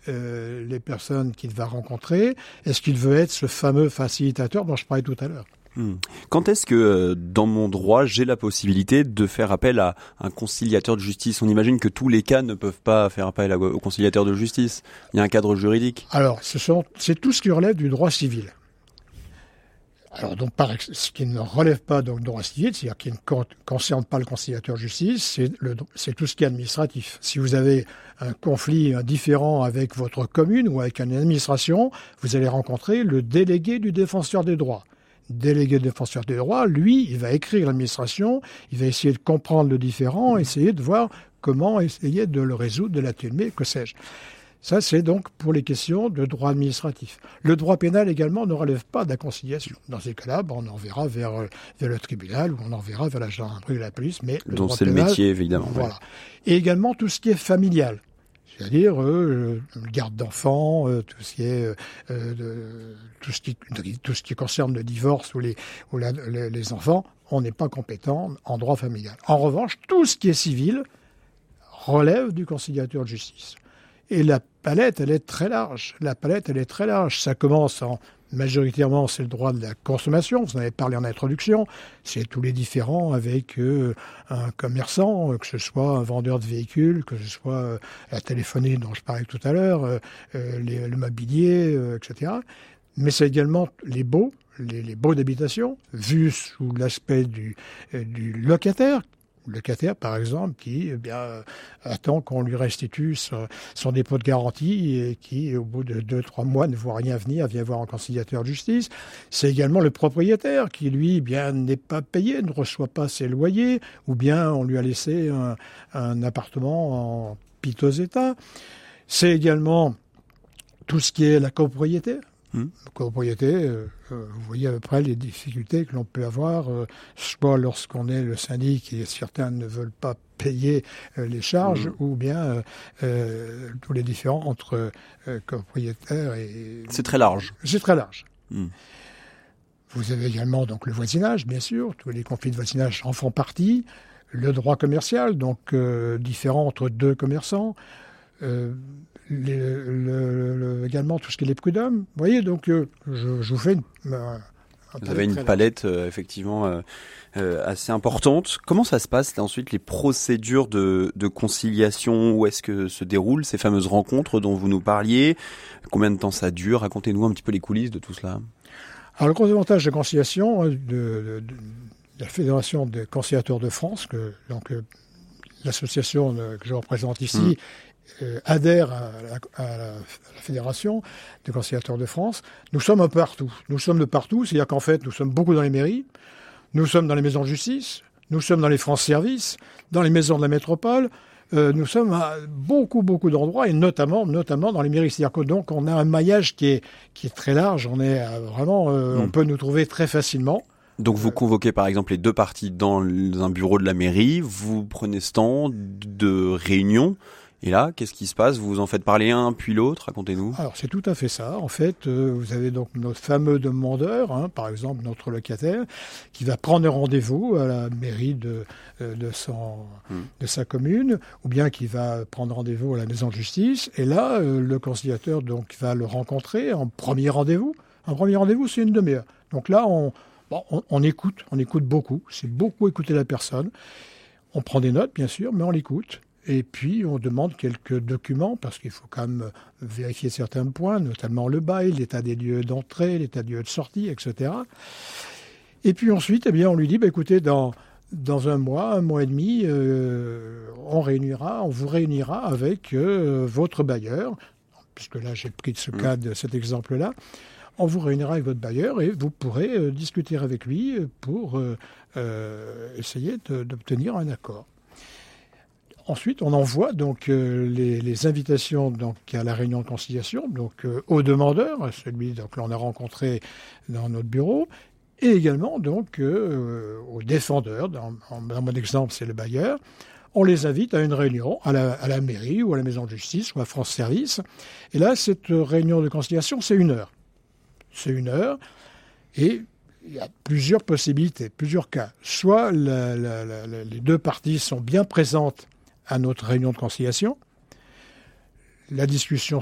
les personnes qu'il va rencontrer? Est-ce qu'il veut être ce fameux facilitateur dont je parlais tout à l'heure? Quand est-ce que dans mon droit j'ai la possibilité de faire appel à un conciliateur de justice? On imagine que tous les cas ne peuvent pas faire appel au conciliateur de justice. Il y a un cadre juridique. Alors, c'est tout ce qui relève du droit civil. Alors, donc, ce qui ne relève pas donc, du droit civil, c'est-à-dire qui ne concerne pas le conciliateur de justice, c'est tout ce qui est administratif. Si vous avez un conflit, un différend avec votre commune ou avec une administration, vous allez rencontrer le délégué du défenseur des droits. Délégué du défenseur des droits, lui, il va écrire l'administration, il va essayer de comprendre le différend, essayer de voir comment essayer de le résoudre, de l'atténuer, que sais-je. Ça, c'est donc pour les questions de droit administratif. Le droit pénal également ne relève pas de la conciliation. Dans ces cas-là, on enverra vers le tribunal ou on enverra vers la gendarmerie ou la police. Mais le droit c'est pénal, le métier, évidemment. Voilà. Et également tout ce qui est familial. C'est-à-dire garde d'enfants, tout ce qui concerne le divorce ou les enfants, on n'est pas compétent en droit familial. En revanche, tout ce qui est civil relève du conciliateur de justice. Et la palette, elle est très large. Ça commence majoritairement, c'est le droit de la consommation. Vous en avez parlé en introduction. C'est tous les différends avec un commerçant, que ce soit un vendeur de véhicules, que ce soit la téléphonie dont je parlais tout à l'heure, le mobilier, etc. Mais c'est également les baux, les baux d'habitation, vus sous l'aspect du locataire. Le locataire, par exemple, qui attend qu'on lui restitue son dépôt de garantie et qui, au bout de 2-3 mois, ne voit rien venir, vient voir un conciliateur de justice. C'est également le propriétaire qui, lui, n'est pas payé, ne reçoit pas ses loyers, ou bien on lui a laissé un appartement en piteux état. C'est également tout ce qui est la copropriété. Copropriété, vous voyez à peu près les difficultés que l'on peut avoir, soit lorsqu'on est le syndic et certains ne veulent pas payer les charges, ou bien tous les différends entre copropriétaires et... C'est très large. C'est très large. Vous avez également donc le voisinage, bien sûr, tous les conflits de voisinage en font partie, le droit commercial, donc différent entre deux commerçants, également tout ce qui est les prud'hommes. Vous voyez, donc je vous fais vous avez une palette effectivement assez importante. Comment ça se passe ensuite, les procédures de conciliation? Où est-ce que se déroulent ces fameuses rencontres dont vous nous parliez? Combien de temps ça dure? Racontez-nous un petit peu les coulisses de tout cela. Alors le gros avantage de conciliation de la Fédération des conciliateurs de France, l'association que je représente ici, adhère à la Fédération des conciliateurs de France. Nous sommes un peu partout. Nous sommes de partout, c'est-à-dire qu'en fait, nous sommes beaucoup dans les mairies, nous sommes dans les maisons de justice, nous sommes dans les France-Services, dans les maisons de la métropole, nous sommes à beaucoup d'endroits, et notamment dans les mairies. C'est-à-dire que donc on a un maillage qui est très large, on est vraiment, on peut nous trouver très facilement. Donc vous convoquez par exemple les deux parties dans un bureau de la mairie, vous prenez ce temps de réunion. Et là, qu'est-ce qui se passe? Vous en faites parler un, puis l'autre? Racontez-nous. Alors, c'est tout à fait ça. En fait, vous avez donc notre fameux demandeur, par exemple notre locataire, qui va prendre rendez-vous à la mairie de sa commune, ou bien qui va prendre rendez-vous à la maison de justice. Et là, le conciliateur donc va le rencontrer en premier rendez-vous. Un premier rendez-vous, c'est une demi-heure. Donc là, on écoute beaucoup. C'est beaucoup écouter la personne. On prend des notes, bien sûr, mais on l'écoute. Et puis, on demande quelques documents, parce qu'il faut quand même vérifier certains points, notamment le bail, l'état des lieux d'entrée, l'état des lieux de sortie, etc. Et puis ensuite, on lui dit, écoutez, dans un mois et demi, on vous réunira avec votre bailleur, puisque là, j'ai pris cet exemple-là. On vous réunira avec votre bailleur et vous pourrez discuter avec lui pour essayer d'obtenir un accord. Ensuite, on envoie donc les invitations donc à la réunion de conciliation, donc au demandeur, celui donc l'on a rencontré dans notre bureau, et également donc au défendeur. Dans mon exemple, c'est le bailleur. On les invite à une réunion à la mairie ou à la maison de justice ou à France Service. Et là, cette réunion de conciliation, c'est 1 heure. C'est 1 heure, et il y a plusieurs possibilités, plusieurs cas. Soit les deux parties sont bien présentes à notre réunion de conciliation. La discussion